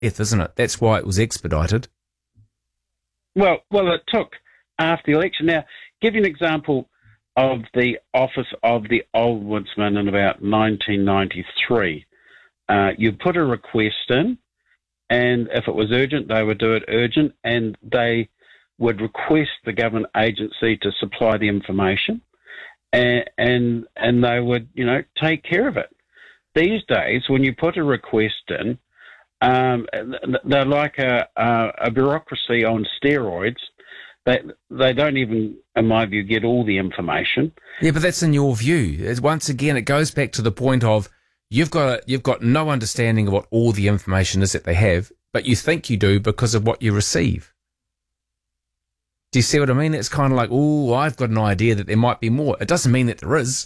isn't it? That's why it was expedited. Well, it took after the election. Now, give you an example of the office of the Ombudsman in about 1993. You put a request in, and if it was urgent, they would do it urgent, and they would request the government agency to supply the information, and they would, take care of it. These days, when you put a request in, they're like a bureaucracy on steroids. They don't even, in my view, get all the information. Yeah, but that's in your view. Once again, it goes back to the point of you've got no understanding of what all the information is that they have, but you think you do because of what you receive. Do you see what I mean? It's kind of like, I've got an idea that there might be more. It doesn't mean that there is.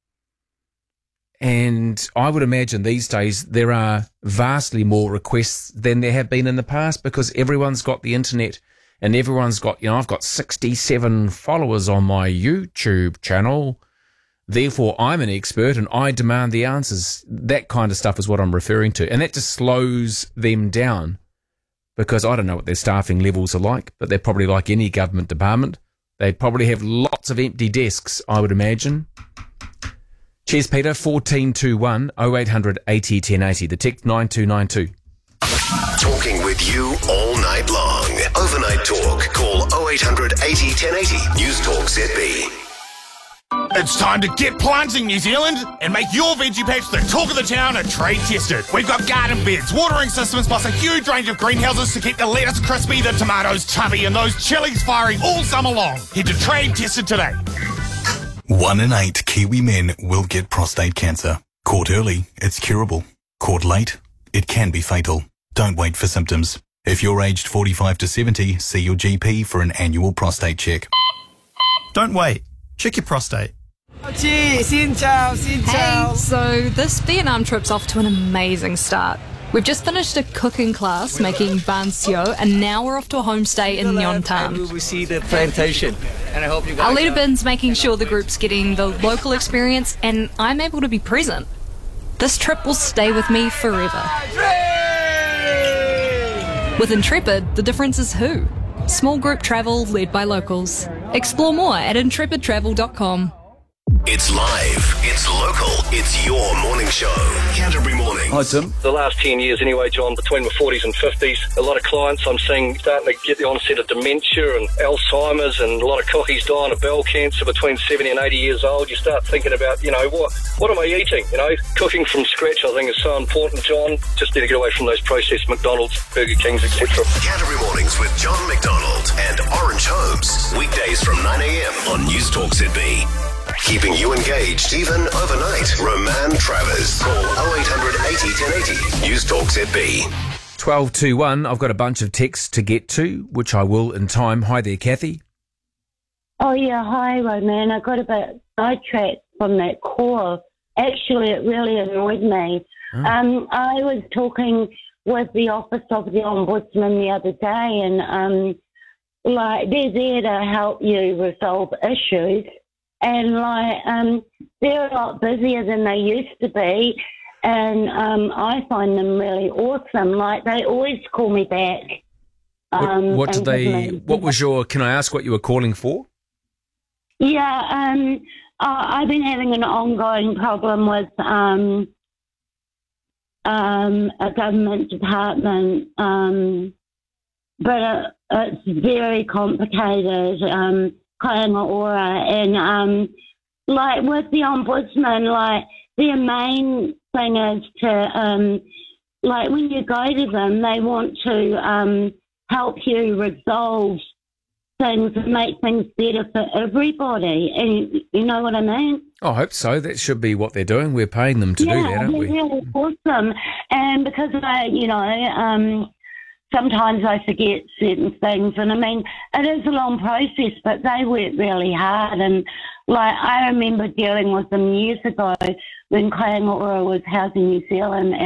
And I would imagine these days there are vastly more requests than there have been in the past because everyone's got the internet and everyone's got, I've got 67 followers on my YouTube channel. Therefore, I'm an expert and I demand the answers. That kind of stuff is what I'm referring to. And that just slows them down because I don't know what their staffing levels are like, but they're probably like any government department. They probably have lots of empty desks, I would imagine. Cheers, Peter. 1421 0800 80 1080. The text 9292. Talking with you all night long. Overnight talk. Call 0800 80 1080. News Talk ZB. It's time to get planting, New Zealand, and make your veggie patch the talk of the town and trade tested. We've got garden beds, watering systems, plus a huge range of greenhouses to keep the lettuce crispy, the tomatoes chubby, and those chilies firing all summer long. Head to Trade Tested today. 1 in 8 Kiwi men will get prostate cancer. Caught early, it's curable. Caught late, it can be fatal. Don't wait for symptoms. If you're aged 45 to 70, see your GP for an annual prostate check. Don't wait. Check your prostate. Hey, so this Vietnam trip's off to an amazing start. We've just finished a cooking class making ban sio, and now we're off to a homestay in Nhon Tam. We see the plantation, and I hope you guys... Our leader Bin's making sure the group's getting the local experience, and I'm able to be present. This trip will stay with me forever. With Intrepid, the difference is who. Small group travel led by locals. Explore more at intrepidtravel.com. It's live, it's local, it's your morning show. Canterbury Mornings. Hi, Tim. The last 10 years anyway, John, between the 40s and 50s, a lot of clients I'm seeing starting to get the onset of dementia and Alzheimer's, and a lot of cockies dying of bowel cancer between 70 and 80 years old. You start thinking about, what am I eating? Cooking from scratch I think is so important, John. Just need to get away from those processed McDonald's, Burger Kings, etc. Canterbury Mornings with John McDonald and Orange Holmes. Weekdays from 9 a.m. on News Talk ZB. Keeping you engaged even overnight. Roman Travers. Call 0800 80 1080. News Talk ZB. 1221. I've got a bunch of texts to get to, which I will in time. Hi there, Kathy. Oh, yeah. Hi, Roman. I got a bit sidetracked from that call. Actually, it really annoyed me. I was talking with the Office of the Ombudsman the other day, and they're there to help you resolve issues. And they're a lot busier than they used to be, and I find them really awesome. They always call me back. What did they? What was your? Can I ask what you were calling for? Yeah, I've been having an ongoing problem with a government department, but it's very complicated. Kāinga Ora, and with the Ombudsman, their main thing is to when you go to them, they want to help you resolve things and make things better for everybody, and you know what I mean? I hope so. That should be what they're doing. We're paying them to do that, aren't we? Yeah, they're really awesome, and because sometimes I forget certain things, and it is a long process, but they work really hard. And I remember dealing with them years ago when Kāinga Ora was Housing New Zealand,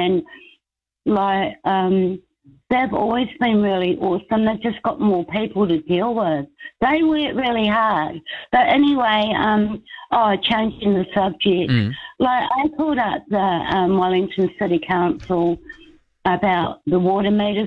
and they've always been really awesome. They've just got more people to deal with. They work really hard. But anyway, changing the subject, I called up the Wellington City Council about the water meters